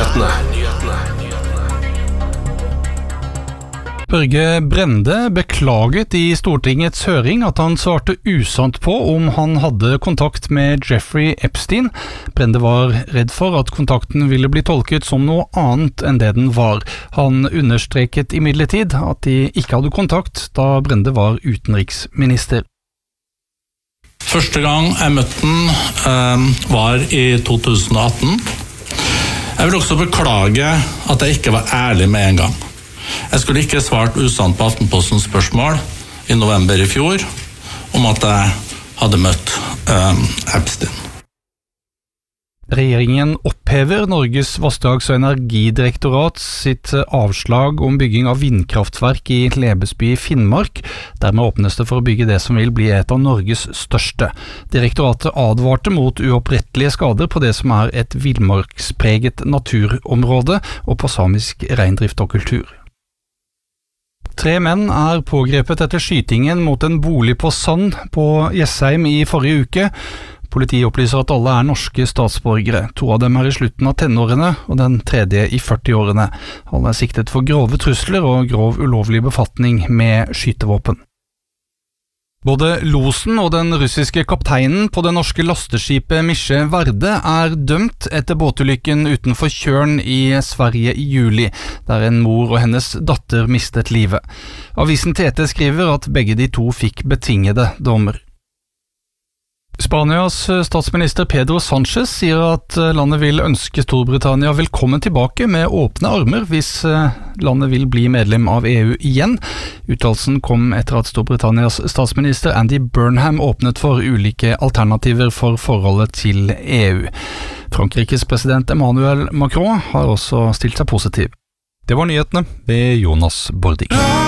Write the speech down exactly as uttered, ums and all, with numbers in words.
Børge Brende beklaget i Stortingets høring at han svarte usant på om han hadde kontakt med Jeffrey Epstein. Brende var redd for at kontakten ville bli tolket som noe annet enn det den var. Han understreket imidlertid at de ikke hadde kontakt da Brende var utenriksminister. Første gang jeg møtte den eh, var i to tusen og atten. Jeg vil også beklage at jeg ikke var ærlig med en gang. Jeg skulle ikke svart usant på Aftenpostens spørsmål i november i fjor om at jeg hadde møtt um, Epstein. Regjeringen opphever Norges vassdrags- og energidirektorat sitt avslag om bygging av vindkraftverk i Lebesby i Finnmark. Dermed åpnes det for å bygge det som vil bli et av Norges største. Direktoratet advarte mot uopprettelige skader på det som er et villmarkspreget naturområde og på samisk reindrift og kultur. Tre menn er pågrepet etter skytingen mot en bolig på Sand på Jessheim i forrige uke. Politiet opplyser at alle er norske statsborgere. To av dem er i slutten av tenårene, og den tredje i førtiårene. Alle er siktet for grove trusler og grov ulovlig befatning med skytevåpen. Både losen og den russiske kapteinen på det norske lasteskipet Misje Verde er dømt etter båtulykken utenfor Tjørn i Sverige i juli, der en mor og hennes datter mistet livet. Avisen T T skriver at begge de to fikk betingede dommer. Spanias statsminister Pedro Sánchez sier at landet vil ønske Storbritannia velkommen tilbake med åpne armer hvis landet vil bli medlem av E U igjen. Uttalelsen kom etter at Storbritannias statsminister Andy Burnham åpnet for ulike alternativer for forholdet til E U. Frankrikes president Emmanuel Macron har også stilt seg positiv. Det var nyhetene ved Jonas Bordik.